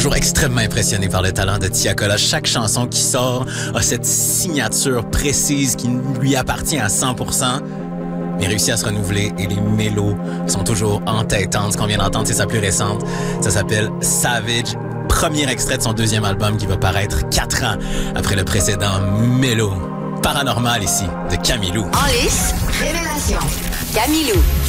toujours extrêmement impressionné par le talent de Tiakola. Chaque chanson qui sort a cette signature précise qui lui appartient à 100%. Il a réussi à se renouveler et les mélos sont toujours entêtantes. Ce qu'on vient d'entendre, c'est sa plus récente. Ça s'appelle Savage. Premier extrait de son deuxième album qui va paraître 4 ans après le précédent Mélo. Paranormal ici, de Camilou. En lice, révélation. Camilou.